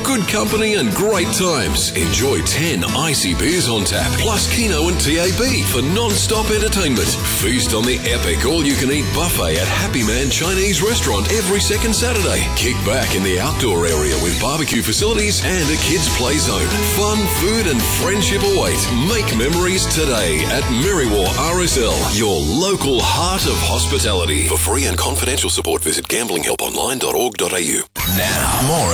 good company and great times. Enjoy 10 icy beers on tap, plus Keno and TAB for non-stop entertainment. Feast on the epic all-you-can-eat buffet at Happy Man Chinese Restaurant every second Saturday. Kick back in the outdoor area with barbecue facilities and a kids' play zone. Fun, food and friendship await. Make memories today at Merriwar RSL, your local heart of hospitality. For free and confidential support, visit gamblinghelponline.org.au. Now, more